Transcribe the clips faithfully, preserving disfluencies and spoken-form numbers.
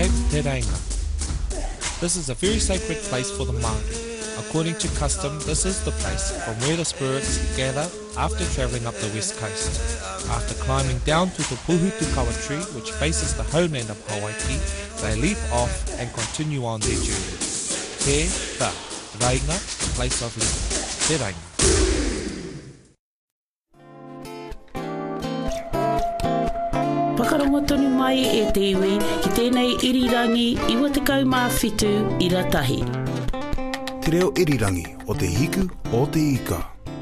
Cape Te Reinga. This is a very sacred place for the Māori. According to custom, this is the place from where the spirits gather after travelling up the west coast. After climbing down to the Puhutukawa tree, which faces the homeland of Hawaii, they leap off and continue on their journey. Te Ta Reinga, place of living. Te Reinga. Whakarongo tonu mai e te iwi ki tēnei irirangi iwa te kaumāwhitu i ratahi. Te reo irirangi o te hiku o te ika.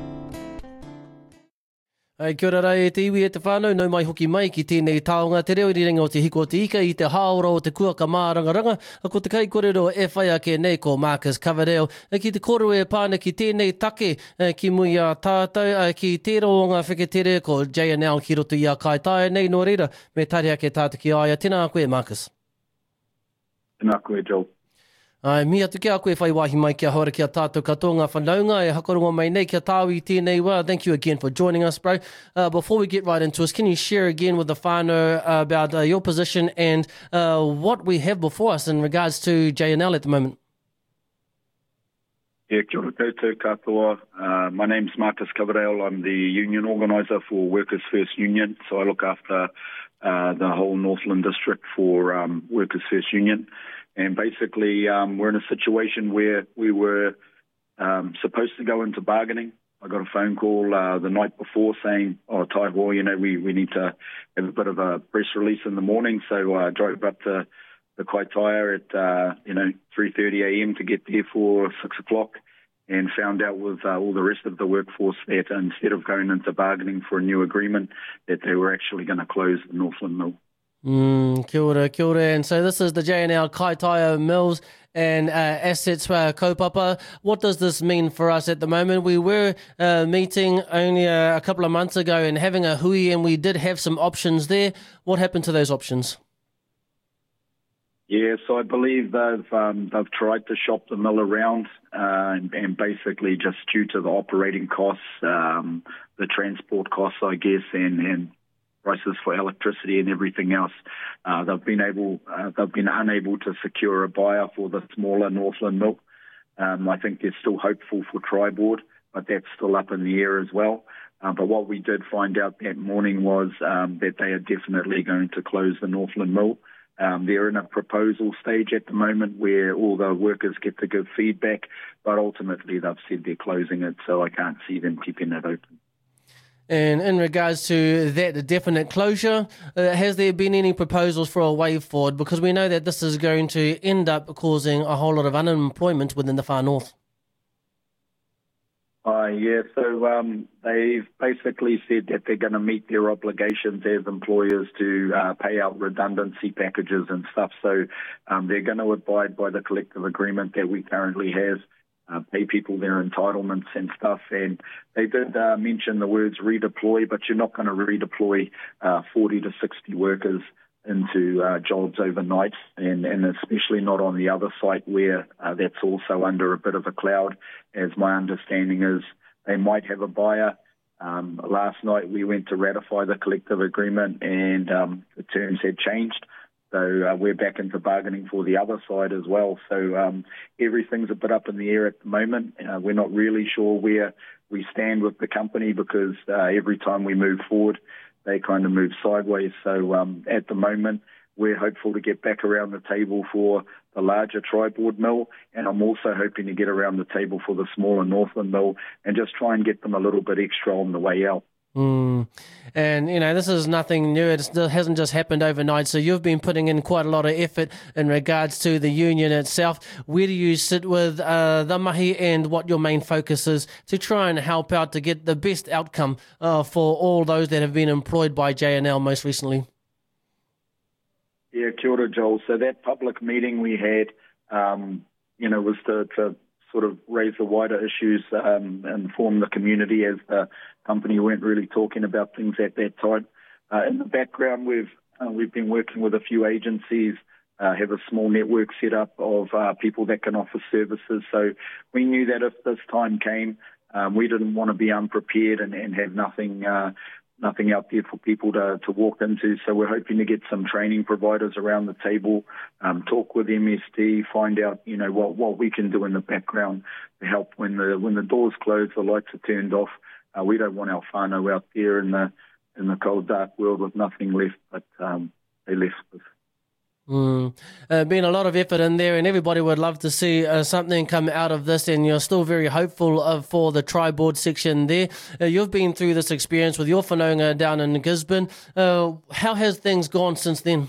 Ai, kia ora rai e te iwi e te whānau, nau mai hoki mai ki tēnei taonga, te reo irirangi o te hiku o te ika i te haora o te kuaka mārangaranga, a ko te kai korero e whai ake nei ko Marcus Coverdale, e ki te koro e pāna ki tēnei take e, ki mui a tātou, e, ki tēro o ngā wheketere ko J N L ki roto i a kai tae nei no reira, me tari ake tātou ki aia. Tēnā koe, Marcus. Tēnā koe, Joel. Ai, mi atu kia koe whai wahi mai kia haora kia tātou katoa ngā whanaunga e hakaronga mai nei kia tāwi tēnei wā. Thank you again for joining us, bro. Uh, before we get right into us, can you share again with the whānau uh, about uh, your position and uh, what we have before us in regards to J N L at the moment? Yeah, kia ora koutou katoa. Uh, my name's Marcus Coverdale. I'm the union organiser for Workers First Union, so I look after uh, the whole Northland district for um, Workers First Union. And basically, um, we're in a situation where we were um, supposed to go into bargaining. I got a phone call uh, the night before saying, oh, Taiwo, you know, we, we need to have a bit of a press release in the morning. So I uh, drove up to the Kaitaia at, uh, you know, three thirty a m to get there for six o'clock and found out with uh, all the rest of the workforce that instead of going into bargaining for a new agreement, that they were actually going to close the Northland Mill. Mm, kia ora, kia ora. And so this is the J N L Kaitaia Mills and uh, Assets uh, Kaupapa. What does this mean for us at the moment? We were uh, meeting only a, a couple of months ago and having a hui, and we did have some options there. What happened to those options? Yeah, so I believe they've um, they've tried to shop the mill around uh, and, and basically just due to the operating costs, um, the transport costs, I guess, and, and prices for electricity and everything else, uh, they've been able, uh, they've been unable to secure a buyer for the smaller Northland Mill. Um, I think they're still hopeful for Tri-Board, but that's still up in the air as well. Uh, but what we did find out that morning was um, that they are definitely going to close the Northland Mill. Um, they're in a proposal stage at the moment where all the workers get to give feedback, but ultimately they've said they're closing it, so I can't see them keeping it open. And in regards to that definite closure, uh, has there been any proposals for a way forward? Because we know that this is going to end up causing a whole lot of unemployment within the far north. Uh, yeah, so um, they've basically said that they're going to meet their obligations as employers to uh, pay out redundancy packages and stuff. So um, they're going to abide by the collective agreement that we currently have. Uh, pay people their entitlements and stuff. And they did uh, mention the words redeploy, but you're not going to redeploy uh, forty to sixty workers into uh, jobs overnight, and, and especially not on the other site where uh, that's also under a bit of a cloud. As my understanding is, they might have a buyer. Um, last night we went to ratify the collective agreement and um, the terms had changed. So uh, we're back into bargaining for the other side as well. So um, everything's a bit up in the air at the moment. Uh, we're not really sure where we stand with the company because uh, every time we move forward, they kind of move sideways. So um, at the moment, we're hopeful to get back around the table for the larger Tri-Board Mill, and I'm also hoping to get around the table for the smaller Northland Mill and just try and get them a little bit extra on the way out. Mm. And, you know, this is nothing new. It's, it hasn't just happened overnight. So you've been putting in quite a lot of effort in regards to the union itself. Where do you sit with uh, the mahi and what your main focus is to try and help out to get the best outcome uh, for all those that have been employed by J N L most recently? Yeah, kia ora, Joel. So that public meeting we had, um, you know, was to, to sort of raise the wider issues, um, inform the community as the company weren't really talking about things at that time. Uh, in the background, we've uh, we've been working with a few agencies, uh, have a small network set up of uh, people that can offer services. So we knew that if this time came, um, we didn't want to be unprepared and, and have nothing uh, nothing out there for people to, to walk into. So we're hoping to get some training providers around the table, um, talk with M S D, find out, you know, what, what we can do in the background to help when the when the doors close, the lights are turned off. Uh, we don't want our whānau out there in the in the cold, dark world with nothing left, but um, they left us. Mm. Uh, been a lot of effort in there, and everybody would love to see uh, something come out of this, and you're still very hopeful of, for the tri-board section there. Uh, you've been through this experience with your whanaunga down in Gisborne. Uh, how has things gone since then?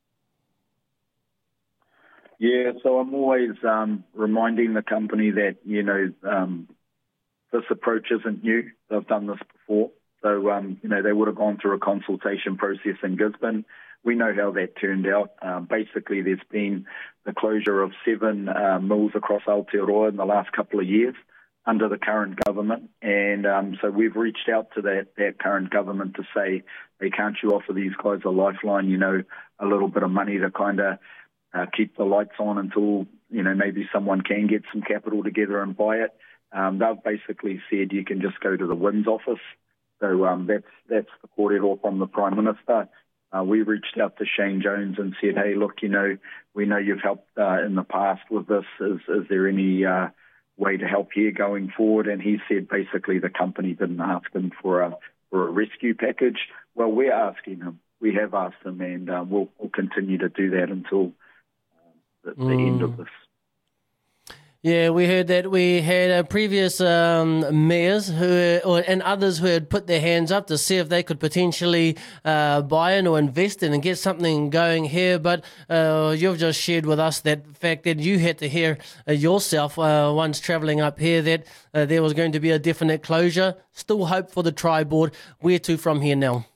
Yeah, so I'm always um, reminding the company that, you know, um, this approach isn't new. They've done this before. So, um, you know, they would have gone through a consultation process in Gisborne. We know how that turned out. Um, basically, there's been the closure of seven uh, mills across Aotearoa in the last couple of years under the current government. And um, so we've reached out to that, that current government to say, hey, can't you offer these guys a lifeline, you know, a little bit of money to kind of uh, keep the lights on until, you know, maybe someone can get some capital together and buy it. Um, they've basically said you can just go to the Winds office. So um, that's, that's the kōrero from the Prime Minister. Uh, we reached out to Shane Jones and said, hey, look, you know, we know you've helped uh, in the past with this. Is, is there any uh, way to help here going forward? And he said basically the company didn't ask him for a, for a rescue package. Well, we're asking him. We have asked him, and uh, we'll, we'll continue to do that until uh, the, the mm. end of this. Yeah, we heard that we had uh, previous um, mayors who, or, and others who had put their hands up to see if they could potentially uh, buy in or invest in and get something going here. But uh, you've just shared with us that fact that you had to hear uh, yourself uh, once travelling up here that uh, there was going to be a definite closure. Still hope for the tri-board. Where to from here now?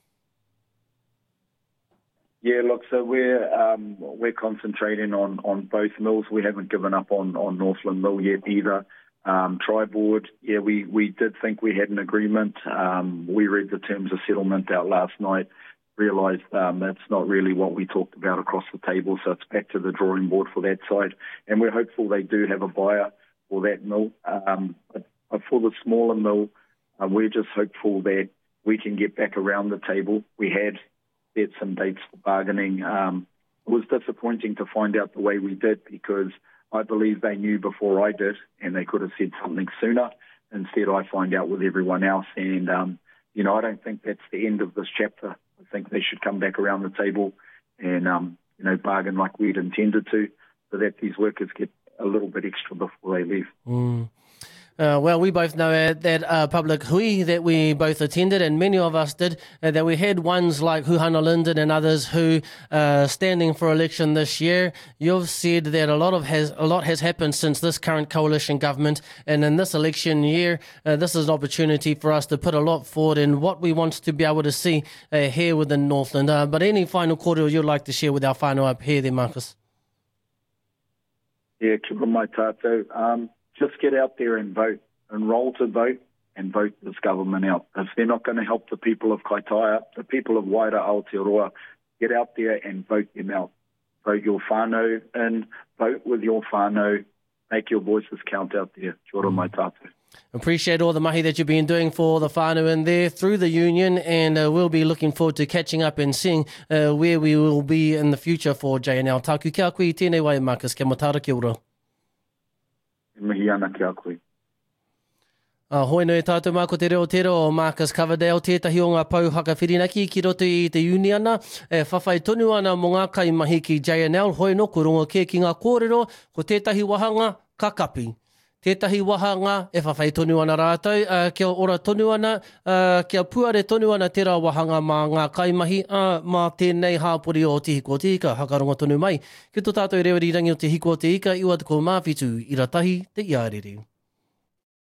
Yeah, look, so we're um, we're concentrating on, on both mills. We haven't given up on, on Northland Mill yet either. Um, Tri-board, yeah, we, we did think we had an agreement. Um, we read the terms of settlement out last night, realised um, that's not really what we talked about across the table, so it's back to the drawing board for that side. And we're hopeful they do have a buyer for that mill. Um, but, but for the smaller mill, uh, we're just hopeful that we can get back around the table. We had set some dates for bargaining. Um, it was disappointing to find out the way we did because I believe they knew before I did and they could have said something sooner. Instead, I find out with everyone else. And, um, you know, I don't think that's the end of this chapter. I think they should come back around the table and, um, you know, bargain like we'd intended to so that these workers get a little bit extra before they leave. Mm. Uh, well, we both know at that uh, public hui that we both attended, and many of us did, uh, that we had ones like Huhana Linden and others who are uh, standing for election this year. You've said that a lot of has a lot has happened since this current coalition government, and in this election year, uh, this is an opportunity for us to put a lot forward in what we want to be able to see uh, here within Northland. Uh, but any final kōrero you'd like to share with our whānau up here there, Marcus? Yeah, kia ora mai tātou. Um, Just get out there and vote, enroll to vote and vote this government out. If they're not going to help the people of Kaitaia, the people of Waira Aotearoa, get out there and vote them out. Vote your whānau in, vote with your whānau, make your voices count out there. Kia ora mai tātou. Appreciate all the mahi that you've been doing for the whānau in there through the union, and uh, we'll be looking forward to catching up and seeing uh, where we will be in the future for J N L. Tāku kia koe I tēnei wai, Marcus. Kia matara, kia ora. Mihi ana ki a koe. Uh, hoi no e tātou mā ko te reo te reo o Marcus Coverdale, tētahi o ngā pauhaka whirinaki ki roto i te uni ana, e whawhai tonu ana mo ngā kaimahi ki J N L, hoi no ko rongo kē ki ngā kōrero, ko tētahi wahanga ka kapi. Tētahi wahanga e whawhai tonu ana rātou, uh, kia ora tonu ana, uh, kia puare tonu ana tērā wahanga mā ngā kaimahi, uh, mā tēnei hāpori o te hiko te ika, hakaronga tonu mai. Ki tō tātou reo rirangi o te hiko te ika, iwa te ko mawhitu, i ratahi te iarere.